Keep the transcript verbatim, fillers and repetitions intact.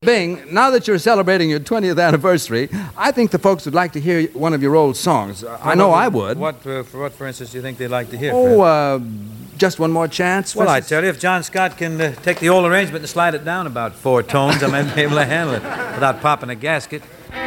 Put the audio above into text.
Bing, now that you're celebrating your twentieth anniversary, I think the folks would like to hear one of your old songs. Uh, I know what, I would. What, uh, for what, for instance, do you think they'd like to hear? Oh, uh, just one more chance? Well, I tell you, if John Scott can uh, take the old arrangement and slide it down about four tones, I might be able to handle it without popping a gasket.